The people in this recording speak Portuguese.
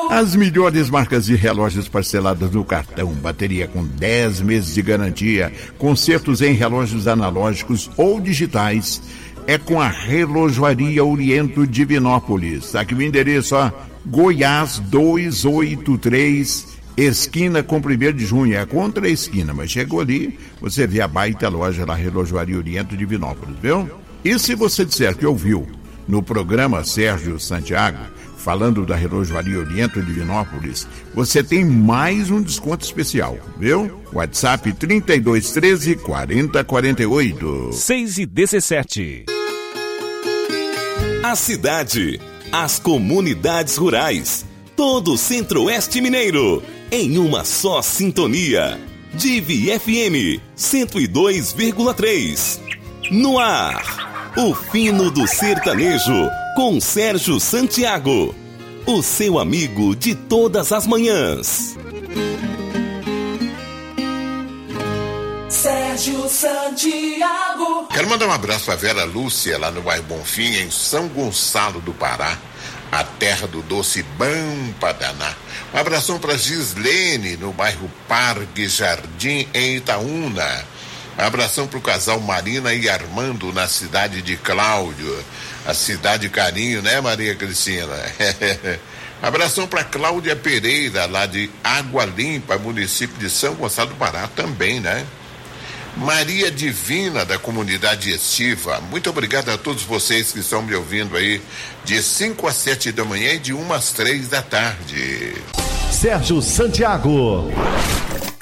As melhores marcas de relógios parcelados no cartão, bateria com 10 meses de garantia, consertos em relógios analógicos ou digitais, é com a Relojoaria Oriento Divinópolis. Tá aqui o endereço, ó, Goiás 283, esquina com 1º de junho, é contra a esquina, mas chegou ali, você vê a baita loja da Relojoaria Oriento Divinópolis, viu? E se você disser que ouviu no programa Sérgio Santiago, falando da Relojoaria Oriento Divinópolis, você tem mais um desconto especial, viu? WhatsApp 3213 4048. 6:17. A cidade, as comunidades rurais, todo o Centro-Oeste Mineiro, em uma só sintonia. Divi FM 102,3. No ar, o fino do sertanejo, com Sérgio Santiago, o seu amigo de todas as manhãs. Sérgio Santiago. Quero mandar um abraço para Vera Lúcia, lá no bairro Bonfim, em São Gonçalo do Pará, a terra do doce bom pra danar. Um abração para Gislene, no bairro Parque Jardim, em Itaúna. Um abração para o casal Marina e Armando, na cidade de Cláudio. A cidade carinho, né, Maria Cristina? Abração para Cláudia Pereira, lá de Água Limpa, município de São Gonçalo do Pará, também, né? Maria Divina, da comunidade estiva. Muito obrigado a todos vocês que estão me ouvindo aí, de 5 às 7 da manhã e de 1 às 3 da tarde. Sérgio Santiago.